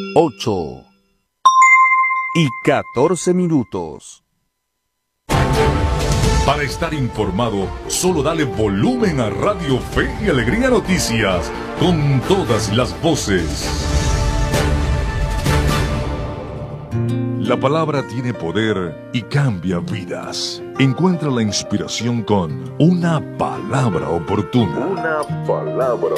8:14. Para estar informado, solo dale volumen a Radio Fe y Alegría Noticias, con todas las voces. La palabra tiene poder y cambia vidas. Encuentra la inspiración con una palabra oportuna. Una palabra